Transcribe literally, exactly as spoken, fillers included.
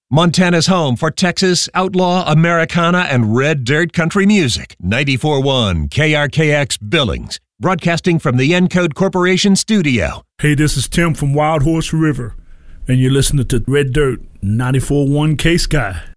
Montana's home for Texas, outlaw, Americana, and red dirt country music. ninety-four point one K R K X Billings, broadcasting from the Encode Corporation studio. Hey, this is Tim from Wild Horse River, and you're listening to Red Dirt ninety-four point one K-Sky.